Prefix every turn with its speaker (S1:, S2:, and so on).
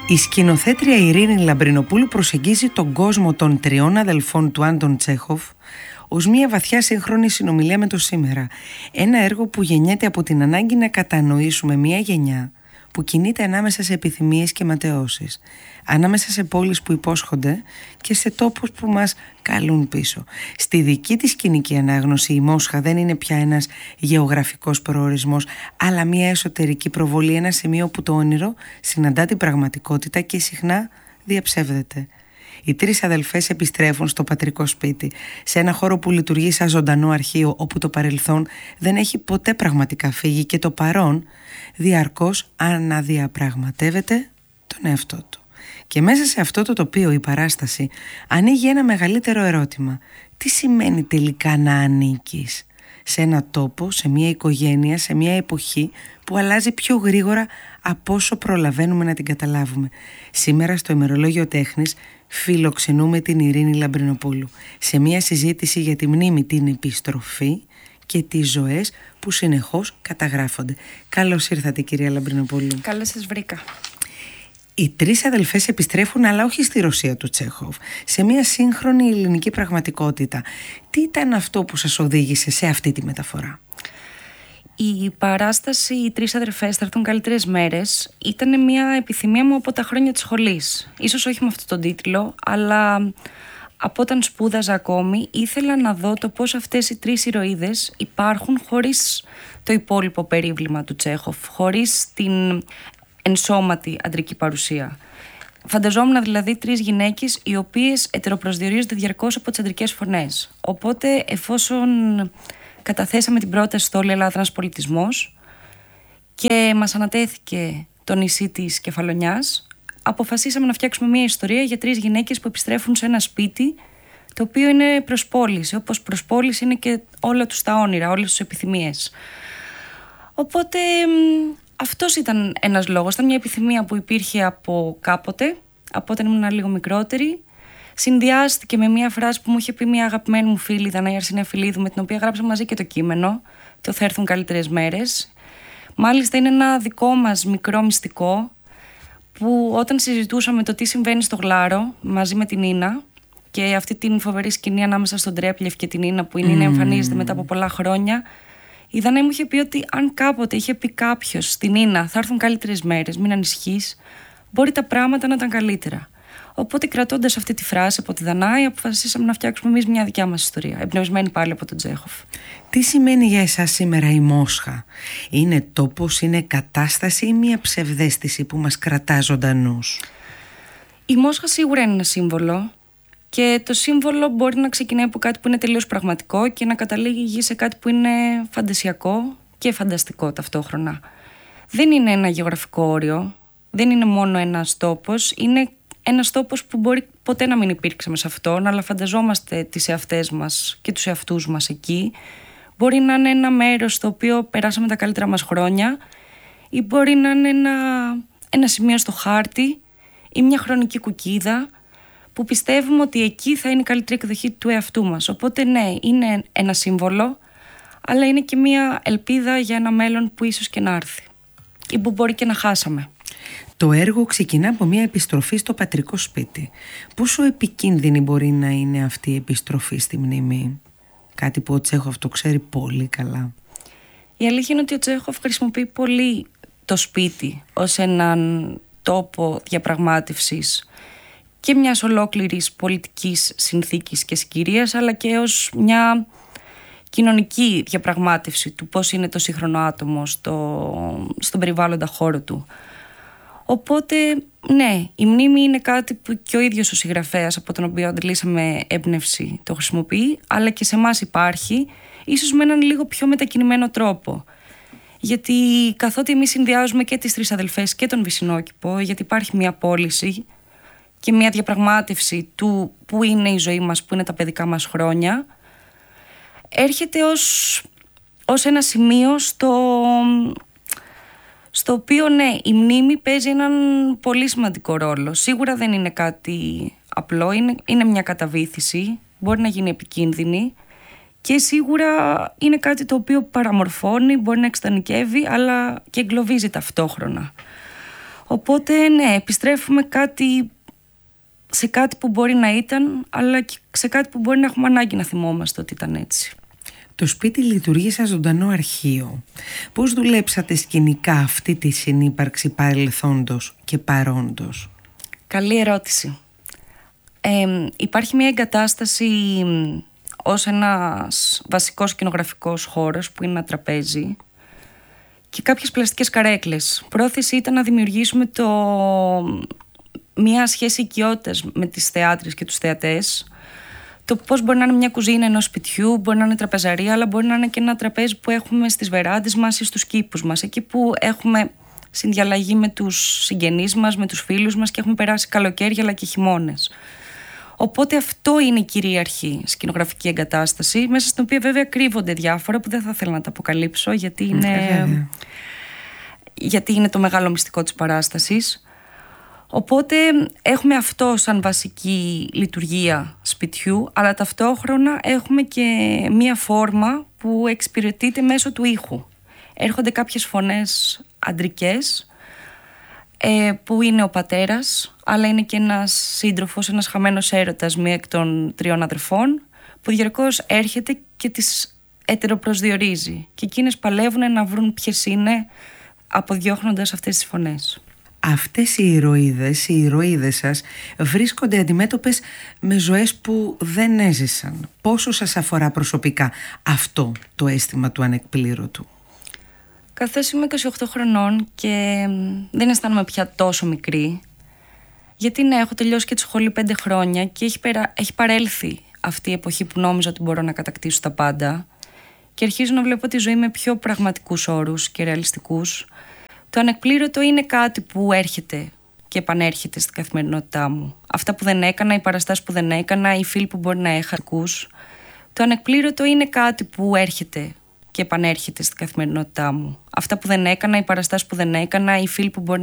S1: Η σκηνοθέτρια Ειρήνη Λαμπρινοπούλου προσεγγίζει τον κόσμο των τριών αδελφών του Άντων Τσέχοφ ως μια βαθιά σύγχρονη συνομιλία με το σήμερα. Ένα έργο που γεννιέται από την ανάγκη να κατανοήσουμε μια γενιά που κινείται ανάμεσα σε επιθυμίες και ματαιώσεις, ανάμεσα σε πόλεις που υπόσχονται και σε τόπους που μας καλούν πίσω. Στη δική της σκηνική ανάγνωση η Μόσχα δεν είναι πια ένας γεωγραφικός προορισμός, αλλά μια εσωτερική προβολή, ένα σημείο που το όνειρο συναντά την πραγματικότητα και συχνά διαψεύδεται. Οι τρεις αδελφές επιστρέφουν στο πατρικό σπίτι, σε ένα χώρο που λειτουργεί σαν ζωντανό αρχείο, όπου το παρελθόν δεν έχει ποτέ πραγματικά φύγει και το παρόν διαρκώς αναδιαπραγματεύεται τον εαυτό του. Και μέσα σε αυτό το τοπίο η παράσταση ανοίγει ένα μεγαλύτερο ερώτημα. Τι σημαίνει τελικά να ανήκεις σε ένα τόπο, σε μια οικογένεια, σε μια εποχή που αλλάζει πιο γρήγορα από όσο προλαβαίνουμε να την καταλάβουμε? Σήμερα στο ημερολόγιο τέχνης φιλοξενούμε την Ειρήνη Λαμπρινοπούλου σε μια συζήτηση για τη μνήμη, την επιστροφή και τις ζωές που συνεχώς καταγράφονται. Καλώς ήρθατε, κυρία Λαμπρινοπούλου.
S2: Καλώς σας βρήκα.
S1: Οι τρεις αδελφές επιστρέφουν, αλλά όχι στη Ρωσία του Τσέχοφ, σε μια σύγχρονη ελληνική πραγματικότητα. Τι ήταν αυτό που σας οδήγησε σε αυτή τη μεταφορά?
S2: Η παράσταση «Οι τρεις αδερφές θα έρθουν καλύτερες μέρες» ήταν μια επιθυμία μου από τα χρόνια της σχολής. Ίσως όχι με αυτόν τον τίτλο, αλλά από όταν σπούδαζα ακόμη ήθελα να δω το πώς αυτές οι τρεις ηρωίδες υπάρχουν χωρίς το υπόλοιπο περίβλημα του Τσέχοφ, χωρίς την ενσώματη αντρική παρουσία. Φανταζόμουν δηλαδή τρεις γυναίκες οι οποίες ετεροπροσδιορίζονται διαρκώς από τις αντρικές φωνές. Οπότε, εφόσον καταθέσαμε την πρόταση στο «Όλη Ελλάδα ένας πολιτισμός» και μας ανατέθηκε το νησί της Κεφαλονιάς, αποφασίσαμε να φτιάξουμε μια ιστορία για τρεις γυναίκες που επιστρέφουν σε ένα σπίτι το οποίο είναι προσπόληση, όπως προσπόληση είναι και όλα τους τα όνειρα, όλες τις επιθυμίες. Οπότε αυτός ήταν ένας λόγος, ήταν μια επιθυμία που υπήρχε από κάποτε, από όταν ήμουν λίγο μικρότερη. Συνδυάστηκε με μια φράση που μου είχε πει μια αγαπημένη μου φίλη, η Δανάη Αρσενία-Φιλίδου, με την οποία γράψαμε μαζί και το κείμενο, το «Θα έρθουν καλύτερες μέρες». Μάλιστα είναι ένα δικό μας μικρό μυστικό που όταν συζητούσαμε το τι συμβαίνει στο Γλάρο μαζί με την Νίνα και αυτή την φοβερή σκηνή ανάμεσα στον Τρέπλιεφ και την Νίνα που η Νίνα εμφανίζεται μετά από πολλά χρόνια, η Δανάη μου είχε πει ότι αν κάποτε είχε πει κάποιος στην Νίνα «Θα έρθουν καλύτερες μέρες, μην ανησυχείς», μπορεί τα πράγματα να ήταν καλύτερα. Οπότε, κρατώντας αυτή τη φράση από τη Δανάη, αποφασίσαμε να φτιάξουμε εμείς μια δικιά μας ιστορία, εμπνευσμένη πάλι από τον Τσέχοφ.
S1: Τι σημαίνει για εσάς σήμερα η Μόσχα? Είναι τόπος, είναι κατάσταση ή μια ψευδαίσθηση που μας κρατά ζωντανούς?
S2: Η Μόσχα σίγουρα είναι ένα σύμβολο και το σύμβολο μπορεί να ξεκινάει από κάτι που είναι τελείως πραγματικό και να καταλήγει σε κάτι που είναι φαντασιακό και φανταστικό ταυτόχρονα. Δεν είναι ένα γεωγραφικό όριο, δεν είναι μόνο ένας τόπος, είναι ένας τόπος που μπορεί ποτέ να μην υπήρξαμε σε αυτόν, αλλά φανταζόμαστε τις εαυτές μας και τους εαυτούς μας εκεί. Μπορεί να είναι ένα μέρος στο οποίο περάσαμε τα καλύτερα μας χρόνια ή μπορεί να είναι ένα σημείο στο χάρτη ή μια χρονική κουκίδα που πιστεύουμε ότι εκεί θα είναι η καλύτερη εκδοχή του εαυτού μας. Οπότε ναι, είναι ένα σύμβολο, αλλά είναι και μια ελπίδα για ένα μέλλον που ίσως και να έρθει ή που μπορεί και να χάσαμε.
S1: Το έργο ξεκινά από μια επιστροφή στο πατρικό σπίτι. Πόσο επικίνδυνη μπορεί να είναι αυτή η επιστροφή στη μνήμη? Κάτι που ο Τσέχοφ το ξέρει πολύ καλά.
S2: Η αλήθεια είναι ότι ο Τσέχοφ χρησιμοποιεί πολύ το σπίτι ως έναν τόπο διαπραγμάτευσης και μιας ολόκληρης πολιτικής συνθήκης και συγκυρίας, αλλά και ως μια κοινωνική διαπραγμάτευση του πώς είναι το σύγχρονο άτομο στον περιβάλλοντα χώρο του. Οπότε, ναι, η μνήμη είναι κάτι που και ο ίδιος ο συγγραφέας από τον οποίο αντλήσαμε έμπνευση το χρησιμοποιεί, αλλά και σε εμάς υπάρχει, ίσως με έναν λίγο πιο μετακινημένο τρόπο. Γιατί καθότι εμείς συνδυάζουμε και τις τρεις αδελφές και τον Βυσσινόκηπο, γιατί υπάρχει μια πώληση και μια διαπραγμάτευση του που είναι η ζωή μας, που είναι τα παιδικά μας χρόνια, έρχεται ως ένα σημείο στο οποίο ναι, η μνήμη παίζει έναν πολύ σημαντικό ρόλο. Σίγουρα δεν είναι κάτι απλό, είναι μια καταβήθηση, μπορεί να γίνει επικίνδυνη και σίγουρα είναι κάτι το οποίο παραμορφώνει, μπορεί να εξτανικεύει αλλά και εγκλωβίζει ταυτόχρονα. Οπότε ναι, επιστρέφουμε σε κάτι που μπορεί να ήταν, αλλά και σε κάτι που μπορεί να έχουμε ανάγκη να θυμόμαστε ότι ήταν έτσι.
S1: Το σπίτι λειτουργεί σαν ζωντανό αρχείο. Πώς δουλέψατε σκηνικά αυτή τη συνύπαρξη παρελθόντος και παρόντος?
S2: Καλή ερώτηση. Υπάρχει μια εγκατάσταση ως ένας βασικός σκηνογραφικός χώρος που είναι ένα τραπέζι και κάποιες πλαστικές καρέκλες. Πρόθεση ήταν να δημιουργήσουμε μια σχέση οικειότητας με τις θεάτρες και τους θεατές. Το πώς μπορεί να είναι μια κουζίνα ενός σπιτιού, μπορεί να είναι τραπεζαρία, αλλά μπορεί να είναι και ένα τραπέζι που έχουμε στις βεράντες μας ή στους κήπους μας, εκεί που έχουμε συνδιαλλαγή με τους συγγενείς μας, με τους φίλους μας και έχουμε περάσει καλοκαίρια αλλά και χειμώνες. Οπότε αυτό είναι η κυρίαρχη σκηνογραφική εγκατάσταση, μέσα στην οποία βέβαια κρύβονται διάφορα που δεν θα ήθελα να τα αποκαλύψω, γιατί είναι το μεγάλο μυστικό της παράστασης. Οπότε έχουμε αυτό σαν βασική λειτουργία σπιτιού, αλλά ταυτόχρονα έχουμε και μία φόρμα που εξυπηρετείται μέσω του ήχου. Έρχονται κάποιες φωνές αντρικές, που είναι ο πατέρας, αλλά είναι και ένας σύντροφος, ένας χαμένος έρωτας, μία εκ των 3 αδερφών, που διαρκώς έρχεται και τις ετεροπροσδιορίζει. Και εκείνες παλεύουν να βρουν ποιες είναι, αποδιώχνοντας αυτές τις φωνές.
S1: Αυτές οι ηρωίδες σας βρίσκονται αντιμέτωπες με ζωές που δεν έζησαν. Πόσο σας αφορά προσωπικά αυτό το αίσθημα του ανεκπλήρωτου?
S2: Καθώς είμαι 28 χρονών και δεν αισθάνομαι πια τόσο μικρή, γιατί ναι, έχω τελειώσει και τη σχολή 5 χρόνια και έχει παρέλθει αυτή η εποχή που νόμιζα ότι μπορώ να κατακτήσω τα πάντα και αρχίζω να βλέπω τη ζωή με πιο πραγματικούς όρους και ρεαλιστικούς. Το ανεκπλήρωτο είναι κάτι που έρχεται και επανέρχεται στην καθημερινότητά μου. Αυτά που δεν έκανα, οι παραστάσεις που δεν έκανα, οι φίλοι που μπορεί να είχα. Το ανεκπλήρωτο είναι κάτι που έρχεται και επανέρχεται στην καθημερινότητά μου. Αυτά που δεν έκανα, οι παραστάσεις που δεν έκανα, οι φίλοι που μπορεί